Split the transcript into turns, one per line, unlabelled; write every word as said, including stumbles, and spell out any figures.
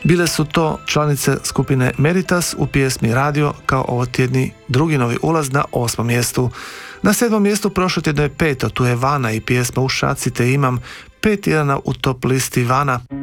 Bile su to članice skupine Meritas u pjesmi Radio kao ovotjedni drugi novi ulaz na osmom mjestu. Na sedmom mjestu prošlotjedno je peto, tu je Vana i pjesma U šaci te imam, pet tjedana u top listi Vana.